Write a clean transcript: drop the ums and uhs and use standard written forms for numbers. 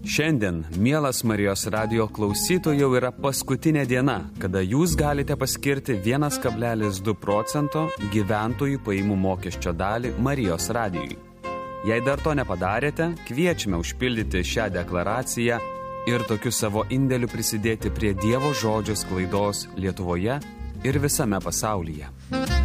Šiandien, mielas Marijos radijo klausytojų, yra paskutinė diena, kada jūs galite paskirti 1,2 procento gyventojų pajamų mokesčio dalį Marijos radijui. Jei dar to nepadarėte, kviečiame užpildyti šią deklaraciją ir tokiu savo indėliu prisidėti prie Dievo žodžio sklaidos Lietuvoje ir visame pasaulyje.